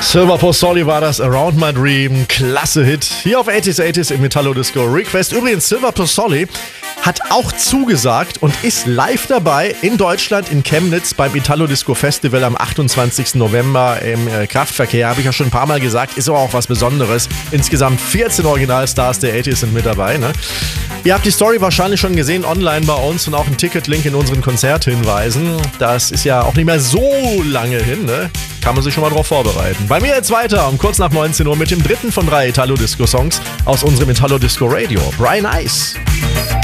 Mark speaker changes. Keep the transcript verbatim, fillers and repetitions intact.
Speaker 1: Silver Pozzoli war das, Around My Dream, klasse Hit. Hier auf achtziger achtziger im Italo Disco Request. Übrigens, Silver Pozzoli hat auch zugesagt und ist live dabei in Deutschland, in Chemnitz beim Italo Disco Festival am achtundzwanzigsten November im äh, Kraftverkehr. Habe ich ja schon ein paar Mal gesagt, ist aber auch was Besonderes. Insgesamt vierzehn Originalstars der achtziger sind mit dabei. Ne? Ihr habt die Story wahrscheinlich schon gesehen online bei uns und auch einen Ticketlink in unseren Konzerthinweisen. Das ist ja auch nicht mehr so lange hin, ne? Kann man sich schon mal drauf vorbereiten. Bei mir jetzt weiter um kurz nach neunzehn Uhr mit dem dritten von drei Italo Disco Songs aus unserem Italo Disco Radio. Brian Ice.